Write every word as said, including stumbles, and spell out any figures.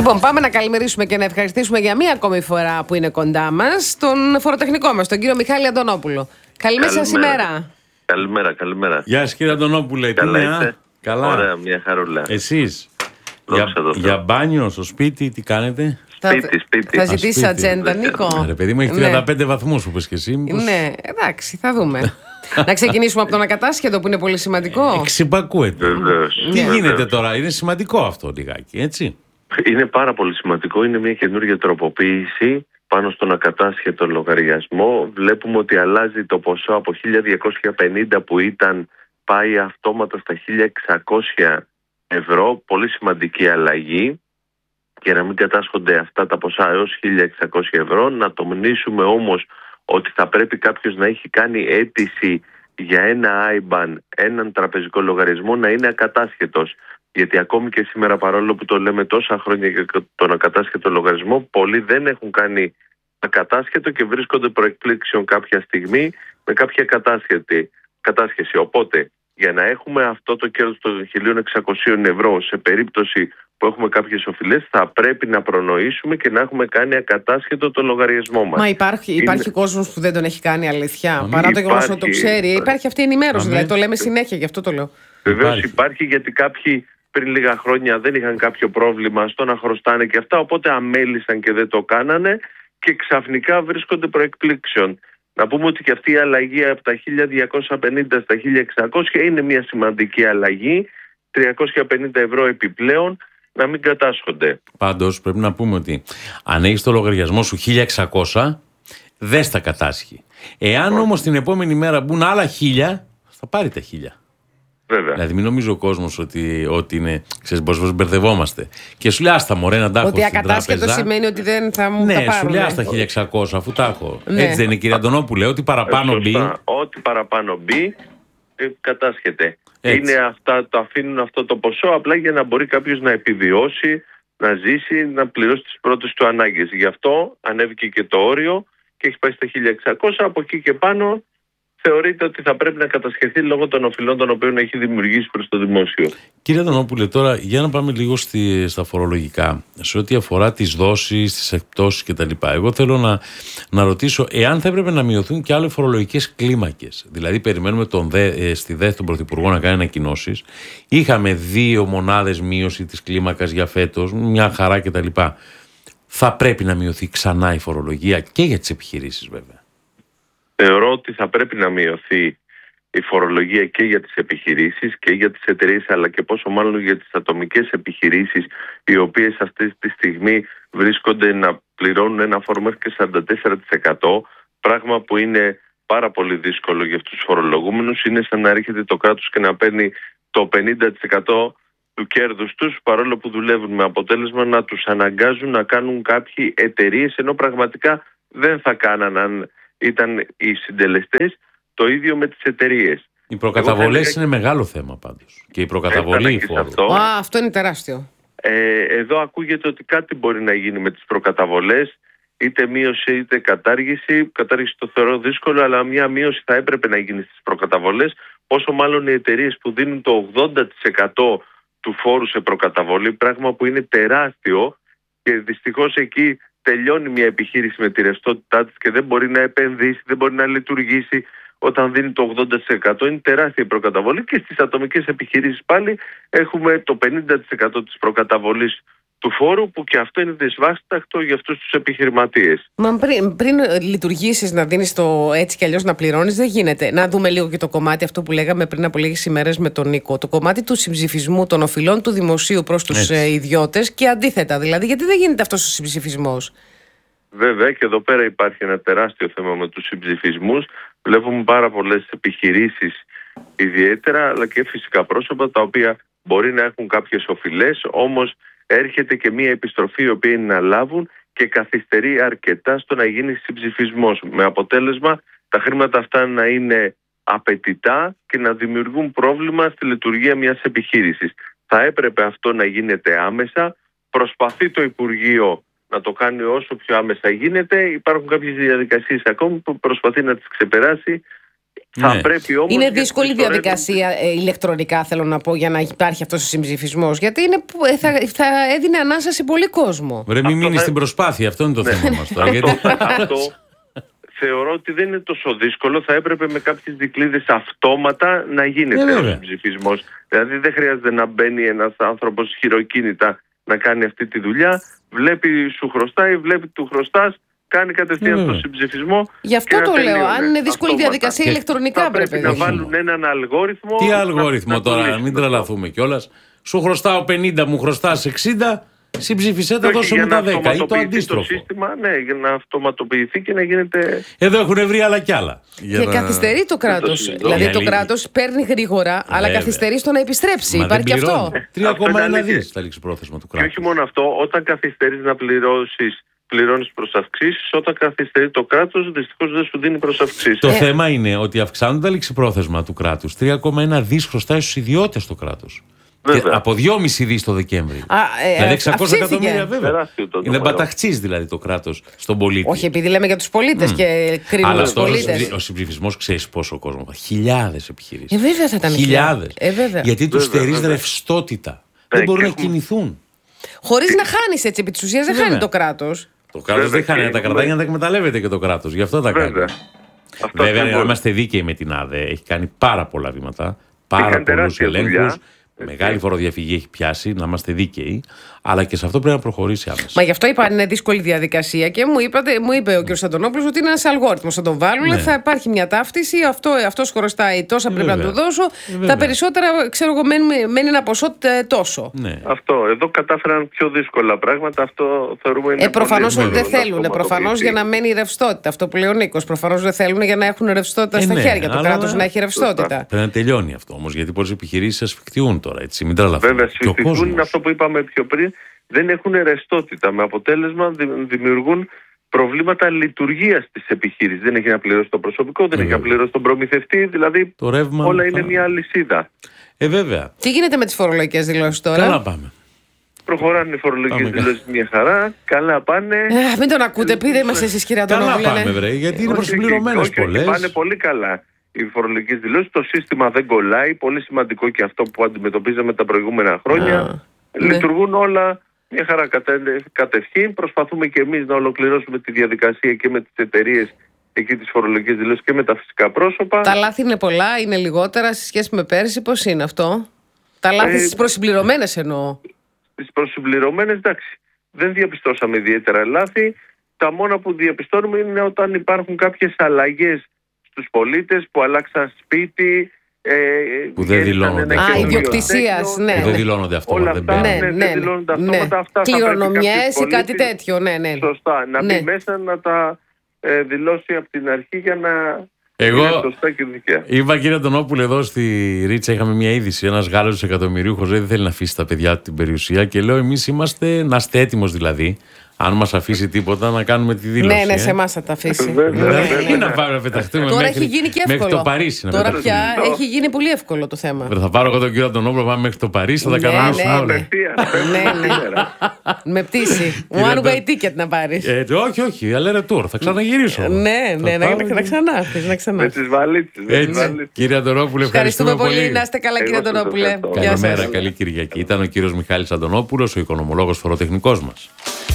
Λοιπόν, πάμε να καλημερίσουμε και να ευχαριστήσουμε για μία ακόμη φορά που είναι κοντά μας τον φοροτεχνικό μας, τον κύριο Μιχάλη Αντωνόπουλο. Καλημέρα σας ημέρα. Καλημέρα, καλημέρα. Γεια σας κύριε Αντωνόπουλε. Καλά τι είστε? Καλά. Ωραία, μια χαρούλα. Εσείς, για, για μπάνιο στο σπίτι, τι κάνετε? Σπίτι, σπίτι. Θα ζητήσεις ατζέντα, Νίκο? Ρε παιδί μου, έχει τριάντα πέντε βαθμούς, όπως και εσύ. Μήπως... Ναι, εντάξει, θα δούμε. Να ξεκινήσουμε από τον ακατάσχετο που είναι πολύ σημαντικό. Εξυπακούεται. Βεβαίως. Τι Βεβαίως. γίνεται τώρα, είναι σημαντικό αυτό λιγάκι, έτσι? Είναι πάρα πολύ σημαντικό. Είναι μια καινούργια τροποποίηση πάνω στον ακατάσχετο λογαριασμό. Βλέπουμε ότι αλλάζει το ποσό από χίλια διακόσια πενήντα που ήταν, πάει αυτόματα στα χίλια εξακόσια ευρώ. Πολύ σημαντική αλλαγή. Και να μην κατάσχονται αυτά τα ποσά έως χίλια εξακόσια ευρώ. Να τονίσουμε όμως ότι θα πρέπει κάποιος να έχει κάνει αίτηση για ένα άι μπαν, έναν τραπεζικό λογαριασμό, να είναι ακατάσχετος. Γιατί ακόμη και σήμερα, παρόλο που το λέμε τόσα χρόνια για τον ακατάσχετο λογαριασμό, πολλοί δεν έχουν κάνει ακατάσχετο και βρίσκονται προεκπλήξεων κάποια στιγμή με κάποια κατάσχετη, κατάσχεση. Οπότε, για να έχουμε αυτό το κέρδος των χίλια εξακόσια ευρώ σε περίπτωση που έχουμε κάποιες οφειλές, θα πρέπει να προνοήσουμε και να έχουμε κάνει ακατάσχετο το λογαριασμό μας. Μα υπάρχει, Είναι... υπάρχει κόσμος που δεν τον έχει κάνει, αλήθεια. Μα, παρά το γεγονός υπάρχει, ότι το ξέρει. Υπάρχει αυτή η ενημέρωση, Μα, δηλαδή το λέμε συνέχεια, γι' αυτό το λέω. Βεβαίως Υπάρχει. υπάρχει, γιατί κάποιοι πριν λίγα χρόνια δεν είχαν κάποιο πρόβλημα στο να χρωστάνε και αυτά, οπότε αμέλησαν και δεν το κάνανε και ξαφνικά βρίσκονται προεκπλήξεων. Να πούμε ότι και αυτή η αλλαγή από τα χίλια διακόσια πενήντα στα χίλια εξακόσια είναι μια σημαντική αλλαγή, τριακόσια πενήντα ευρώ επιπλέον, να μην κατάσχονται. Πάντως πρέπει να πούμε ότι αν έχεις το λογαριασμό σου χίλια εξακόσια, δεν στα κατάσχει. Εάν όμως την επόμενη μέρα μπουν άλλα χίλια, θα πάρει τα χίλια. Βέβαια. Δηλαδή, μην νομίζει ο κόσμος ότι, ότι είναι. Ξέρεις, πώς μπερδευόμαστε. Και σου λέει, άστα μωρέ να τα έχω Ότι στην ακατάσχετο τράπεζα. σημαίνει ότι δεν θα μου Ναι, τα πάρουν. σου λέει, άστα χίλια εξακόσια, αφού τα έχω. Ναι. Έτσι δεν είναι, κύριε Αντωνόπουλε? Ό,τι παραπάνω Ε, μπει. σωστά. Ό,τι παραπάνω μπει, ε, κατάσχεται. Έτσι. Είναι αυτά, το αφήνουν αυτό το ποσό απλά για να μπορεί κάποιος να επιβιώσει, να ζήσει, να πληρώσει τις πρώτες του ανάγκες. Γι' αυτό ανέβηκε και το όριο και έχει πάει στα χίλια εξακόσια. Από εκεί και πάνω θεωρείται ότι θα πρέπει να κατασχεθεί λόγω των οφειλών των οποίων έχει δημιουργήσει προς το δημόσιο. Κύριε Αντωνόπουλε, τώρα για να πάμε λίγο στη, στα φορολογικά, σε ό,τι αφορά τις δόσεις, τις εκπτώσεις κτλ. Εγώ θέλω να, να ρωτήσω εάν θα έπρεπε να μειωθούν και άλλες φορολογικές κλίμακες. Δηλαδή, περιμένουμε τον ΔΕ, ε, στη ΔΕΘ τον Πρωθυπουργό να κάνει ανακοινώσεις. Είχαμε δύο μονάδες μείωση της κλίμακας για φέτος, μια χαρά κτλ. Θα πρέπει να μειωθεί ξανά η φορολογία και για τις επιχειρήσεις, βέβαια? Θεωρώ ότι θα πρέπει να μειωθεί η φορολογία και για τις επιχειρήσεις και για τις εταιρείες, αλλά και πόσο μάλλον για τις ατομικές επιχειρήσεις, οι οποίες αυτή τη στιγμή βρίσκονται να πληρώνουν ένα φόρο μέχρι και σαράντα τέσσερα τοις εκατό, πράγμα που είναι πάρα πολύ δύσκολο για αυτούς τους φορολογούμενους. Είναι σαν να έρχεται το κράτος και να παίρνει το πενήντα τοις εκατό του κέρδους τους, παρόλο που δουλεύουν, με αποτέλεσμα να τους αναγκάζουν να κάνουν κάποιοι εταιρείες, ενώ πραγματικά δεν θα κάναν αν ήταν οι συντελεστές. Το ίδιο με τις εταιρείες. Οι προκαταβολές έλεγα... είναι μεγάλο θέμα πάντως. Και η προκαταβολή φόρου. Αυτό. Α, αυτό είναι τεράστιο. Ε, εδώ ακούγεται ότι κάτι μπορεί να γίνει με τις προκαταβολές, είτε μείωση είτε κατάργηση. Κατάργηση το θεωρώ δύσκολο, αλλά μια μείωση θα έπρεπε να γίνει στις προκαταβολές. Πόσο μάλλον οι εταιρείες που δίνουν το ογδόντα τοις εκατό του φόρου σε προκαταβολή, πράγμα που είναι τεράστιο, και δυστυχώς εκεί τελειώνει μια επιχείρηση με τη ρευστότητά της και δεν μπορεί να επενδύσει, δεν μπορεί να λειτουργήσει όταν δίνει το ογδόντα τοις εκατό. Είναι τεράστια η προκαταβολή, και στις ατομικές επιχειρήσεις πάλι έχουμε το πενήντα τοις εκατό της προκαταβολής του φόρου, που και αυτό είναι δυσβάσταχτο για αυτούς τους επιχειρηματίες. Μα πριν, πριν λειτουργήσεις να δίνεις το έτσι κι αλλιώς να πληρώνεις, δεν γίνεται. Να δούμε λίγο και το κομμάτι αυτό που λέγαμε πριν από λίγες ημέρες με τον Νίκο. Το κομμάτι του συμψηφισμού των οφειλών του δημοσίου προς τους ε, ιδιώτες και αντίθετα. Δηλαδή, γιατί δεν γίνεται αυτός ο συμψηφισμός? Βέβαια, και εδώ πέρα υπάρχει ένα τεράστιο θέμα με τους συμψηφισμούς. Βλέπουμε πάρα πολλές επιχειρήσεις ιδιαίτερα, αλλά και φυσικά πρόσωπα, τα οποία μπορεί να έχουν κάποιες οφειλές, όμως έρχεται και μία επιστροφή η οποία είναι να λάβουν και καθυστερεί αρκετά στο να γίνει συμψηφισμός, με αποτέλεσμα τα χρήματα αυτά να είναι απαιτητά και να δημιουργούν πρόβλημα στη λειτουργία μιας επιχείρησης. Θα έπρεπε αυτό να γίνεται άμεσα. Προσπαθεί το Υπουργείο να το κάνει όσο πιο άμεσα γίνεται. Υπάρχουν κάποιες διαδικασίες ακόμη που προσπαθεί να τις ξεπεράσει Θα Ναι. πρέπει όμως, Είναι γιατί δύσκολη τις φορές- διαδικασία ε, ηλεκτρονικά, θέλω να πω, για να υπάρχει αυτός ο συμψηφισμός. Γιατί είναι, που- ε, θα, θα έδινε ανάσα σε πολύ κόσμο. Βρε, μην Αυτό μείνει θα- στην προσπάθεια, αυτό είναι το θέμα μας τώρα. Αυτό, γιατί... αυτό θεωρώ ότι δεν είναι τόσο δύσκολο. Θα έπρεπε με κάποιες δικλείδες αυτόματα να γίνεται Ε, ο βέβαια. συμψηφισμός. Δηλαδή δεν χρειάζεται να μπαίνει ένας άνθρωπος χειροκίνητα να κάνει αυτή τη δουλειά. Βλέπει σου χρωστάει, βλέπει του χρωστάς, κάνει κατευθείαν Ε, το βέβαια. συμψηφισμό. Γι' αυτό και να το λέω. τελείωνε Αν είναι δύσκολη αυτόματα. διαδικασία Και ηλεκτρονικά, Θα πρέπει πρέπει να να γίνει. βάλουν έναν αλγόριθμο. Τι να- αλγόριθμο να το τώρα, λύσουν μην αυτό. τρελαθούμε κιόλα. Σου χρωστάω πενήντα, μου χρωστάς εξήντα, συμψήφισέ τα, Όχι, δώσω για μου να τα δέκα ή το αυτοματοποιηθεί αντίστροφο. σύστημα, ναι, για να αυτοματοποιηθεί και να γίνεται. Εδώ έχουν βρει άλλα κι άλλα. Για Και να- καθυστερεί το κράτος. συζητώ. Δηλαδή Η το αλήθεια- κράτος παίρνει γρήγορα, αλλά Βέβαια. καθυστερεί στο να επιστρέψει. Μα Υπάρχει και δεν αυτό. πληρώνει. τρία κόμμα ένα Αυτό είναι δις αλήθεια. θα λήξει πρόθεσμα του Και όχι κράτους. μόνο αυτό, όταν καθυστερείς να πληρώσεις, πληρώνεις προσαυξήσεις. Όταν καθυστερεί το κράτος, δυστυχώς δεν σου δίνει προσαυξήσεις. Το Ε. θέμα είναι ότι αυξάνουν τα ληξιπρόθεσμα του κράτους. τρία κόμμα ένα δις χρωστάει στους ιδιώτες το κράτος. Και Βέβαια. από δυόμισι δις το Δεκέμβρη. Α, ε, δηλαδή εξακόσια αυξήθηκε. εκατομμύρια βέβαια. Τεράστιο το Είναι νούμερο. μπαταχτσής δηλαδή το κράτος στον πολίτη. Όχι, επειδή λέμε για τους πολίτες και κρίνουμε Αλλά τους τώρα πολίτες. ο συμψηφισμός ξέρεις πόσο κόσμο. Χιλιάδες επιχειρήσεις. Ε, βέβαια θα ήταν Χιλιάδες. Ε, βέβαια. Γιατί τους Βέβαια, στερείς βέβαια. ρευστότητα. Ναι, Δεν μπορούν και να έχουμε- κινηθούν. Χωρίς να χάνεις έτσι, επί της ουσίας δεν Βέβαια. χάνει το κράτος. Το κράτος Βέβαια, δεν χάνει και να τα έχουμε- κρατάει για να τα εκμεταλλεύεται και το κράτος. Γι' αυτό τα κάνει. Βέβαια. Αυτό Βέβαια, ακριβώς. να είμαστε δίκαιοι με την ΑΔΕ. Έχει κάνει πάρα πολλά βήματα, πάρα κάνει πολλούς τεράστια ελέγχους. δουλειά. Μεγάλη φοροδιαφυγή έχει πιάσει, να είμαστε δίκαιοι. Αλλά και σε αυτό πρέπει να προχωρήσει άμεσα. Μα γι' αυτό είπα είναι δύσκολη διαδικασία και μου, είπατε, μου είπε ο κ. Αντωνόπουλος ότι είναι ένας αλγόριθμος. Θα τον βάλουν, Ναι. θα υπάρχει μια ταύτιση, αυτό, αυτός χρωστάει τόσα, πρέπει να βέβαια. του δώσω. βέβαια. Τα περισσότερα, ξέρω εγώ, μένει, μένει ένα ποσό τε- τόσο. Ναι. Αυτό. Εδώ κατάφεραν πιο δύσκολα πράγματα. Αυτό θεωρούμε είναι Ε, προφανώς πολύ ότι δεν δύσκολο να θέλουν. Προφανώς αυτοματοποιηθεί. για να μένει η ρευστότητα. Αυτό που λέει ο Νίκος. Προφανώς δεν θέλουν για να έχουν ρευστότητα Ε, στα ναι, χέρια. Το αλλά- κράτος να έχει ρευστότητα. Πρέπει να τελειώνει αυτό όμως, γιατί πολλές επιχειρήσεις ασφικτιούν τώρα. Έτσι, μην τρελαθούμε. Βέβαια, Και ο συσφιχτούν είναι κόσμος. αυτό που είπαμε πιο πριν. Δεν έχουν ρευστότητα. Με αποτέλεσμα δη- δημιουργούν προβλήματα λειτουργίας της επιχείρησης. Δεν έχει να πληρώσει το προσωπικό, δεν έχει να βέβαια. πληρώσει τον προμηθευτή. Δηλαδή Το ρεύμα. όλα θα- είναι μια αλυσίδα. Ε, βέβαια. Τι γίνεται με τις φορολογικές δηλώσεις τώρα. Καλά πάμε. Προχωράνε οι φορολογικές Πάμε καλά. δηλώσεις μια χαρά. Καλά πάνε. Ε, μην τον ακούτε, πείτε είμαστε εσείς κύριε Καλά Αντωνόπουλε. πάμε, ναι. βρε, γιατί είναι Όχι, όχι, προσυμπληρωμένες όχι, όχι, πολλές. Πάνε πολύ καλά οι φορολογικές δηλώσεις. Το σύστημα δεν κολλάει. Πολύ σημαντικό και αυτό που αντιμετωπίζαμε τα προηγούμενα χρόνια. Α, ναι. Λειτουργούν όλα μια χαρά κατε- κατευχήν. Προσπαθούμε και εμείς να ολοκληρώσουμε τη διαδικασία και με τις εταιρείες εκεί τις φορολογικές δηλώσεις και με τα φυσικά πρόσωπα. Τα λάθη είναι πολλά, είναι λιγότερα σε σχέση με πέρσι. Πώς είναι αυτό? Τα λάθη Ε, στις προσυμπληρωμένες εννοώ. Τις προσυμπληρωμένες, εντάξει, δεν διαπιστώσαμε ιδιαίτερα λάθη. Τα μόνα που διαπιστώνουμε είναι όταν υπάρχουν κάποιες αλλαγές στους πολίτες που αλλάξαν σπίτι, ε, Που δεν γέννησαν δηλώνονται. ένα Α, καινούριο ιδιοκτησίας, τέκνο. ναι. Που δεν δηλώνονται αυτό. Όλα δεν αυτά, μπαίνουν. Ναι, δεν ναι, δηλώνονται ναι. αυτόματα. Αυτά θα πρέπει Κληρονομιές κάποιος ή κάτι πολίτης- τέτοιο, ναι, ναι. Σωστά, να Ναι. μπει μέσα να τα ε, δηλώσει από την αρχή για να Εγώ- είναι σωστά και δικαία. Είπα κύριε Αντωνόπουλε εδώ στη Ρίτσα, είχαμε μια είδηση. Ένας Γάλλος εκατομμυρίουχος δεν θέλει να αφήσει τα παιδιά του την περιουσία και λέω: εμείς είμαστε, να είστε έτοιμος δηλαδή, αν μας αφήσει τίποτα, να κάνουμε τη δήλωση. Ναι, ναι, ε. σε εμάς θα τα αφήσει. Βέβαια, Ναι, βέβαια, ναι, Δηλαδή, ναι. να πάμε να πεταχτούμε Τώρα μέχρι, έχει γίνει και μέχρι εύκολο. το Παρίσι. Να Τώρα πεταχτούμε. πια έχει γίνει πολύ εύκολο το θέμα. Θα πάρω εγώ τον κύριο Αντωνόπουλο, πάμε μέχρι το Παρίσι, θα τα Ναι, κανονίσουμε ναι, όλα. ναι. Απευθείας, Ναι, φεύγουμε ναι. σήμερα. Με πτήση. Κύριε One way Αντων- ticket να πάρεις. Ε, όχι, όχι, αλλά είναι tour, θα ξαναγυρίσω. Ναι, ναι, Θα να, πάω να, και- να ξανάρθεις, να Με ξανάρθεις. τις βαλίτσες. με τις Έτσι, βαλίτσες. κύριε Αντωνόπουλε, Ευχαριστούμε ευχαριστούμε πολύ. Να είστε καλά, Εγώ κύριε σας Αντωνόπουλε. ευχαριστώ. Γεια σας. Καλημέρα, καλή Κυριακή. Ήταν ο κύριος Μιχάλης Αντωνόπουλος, ο οικονομολόγος φοροτεχνικός μας.